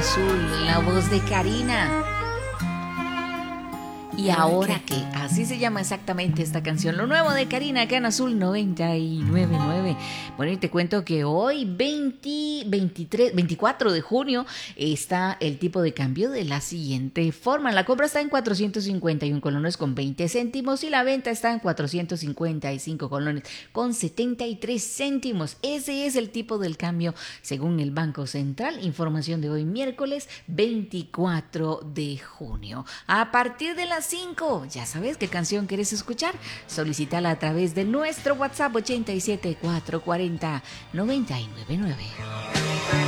Azul, la voz de Karina. Y ahora que, así se llama exactamente esta canción, lo nuevo de Karina acá en Azul 99.9. Bueno, y te cuento que hoy 24 de junio está el tipo de cambio de la siguiente forma. La compra está en 451 colones con 20 céntimos y la venta está en 455 colones con 73 céntimos. Ese es el tipo del cambio según el Banco Central. Información de hoy miércoles 24 de junio. A partir de las 5, ya sabes qué canción quieres escuchar. Solicítala a través de nuestro WhatsApp 87 440 999.